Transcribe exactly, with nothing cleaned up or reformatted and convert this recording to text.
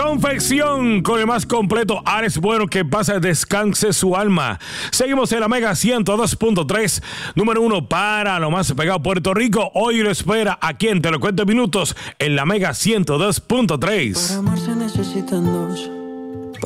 Confección con el más completo. Alex Bueno, que pase, descanse su alma. Seguimos en la Mega ciento dos punto tres, número uno para lo más pegado Puerto Rico. Hoy lo espera aquí en Te lo cuento en minutos en la Mega ciento dos punto tres. Para amar se necesitan dos.